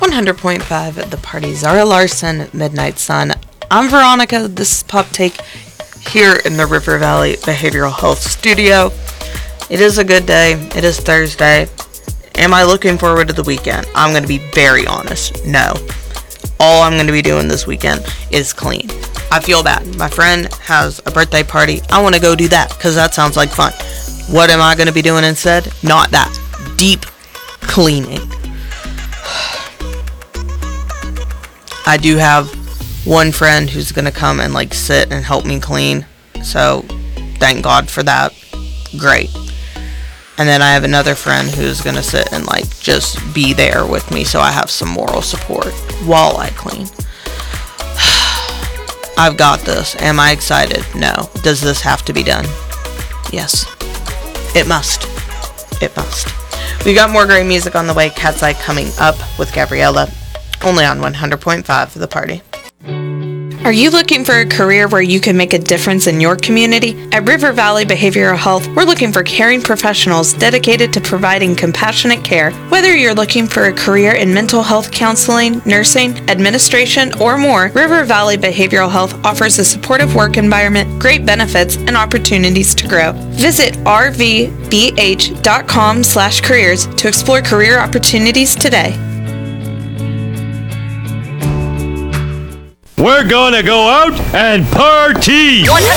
100.5 at the party. Zara Larson, Midnight Sun. I'm Veronica. This is Pop Take here in the River Valley Behavioral Health Studio. It is a good day. It is Thursday. Am I looking forward to the weekend? I'm going to be very honest. No. All I'm going to be doing this weekend is clean. I feel bad. My friend has a birthday party. I want to go do that because that sounds like fun. What am I going to be doing instead? Not that. Deep cleaning. I do have one friend who's going to come and sit and help me clean. So thank God for that. Great. And then I have another friend who's going to sit and just be there with me so I have some moral support while I clean. I've got this. Am I excited? No. Does this have to be done? Yes. It must. It must. We got more great music on the way. Cat's Eye coming up with Gabriella. Only on 100.5 for the party. Are you looking for a career where you can make a difference in your community? At River Valley Behavioral Health, we're looking for caring professionals dedicated to providing compassionate care. Whether you're looking for a career in mental health counseling, nursing, administration, or more, River Valley Behavioral Health offers a supportive work environment, great benefits, and opportunities to grow. Visit rvbh.com/careers to explore career opportunities today. We're gonna go out and party! 100.5